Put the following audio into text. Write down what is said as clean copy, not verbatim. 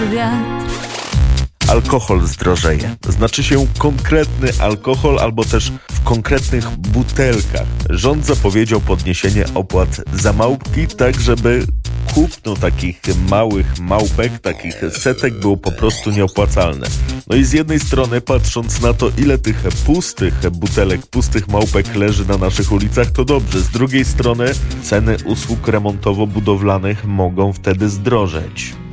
wiatr. Alkohol zdrożeje. Znaczy się konkretny alkohol albo też w konkretnych butelkach. Rząd zapowiedział podniesienie opłat za małpki, tak żeby kupno takich małych małpek, takich setek było po prostu nieopłacalne. No i z jednej strony, patrząc na to, ile tych pustych butelek, pustych małpek leży na naszych ulicach, to dobrze. Z drugiej strony ceny usług remontowo-budowlanych mogą wtedy zdrożeć.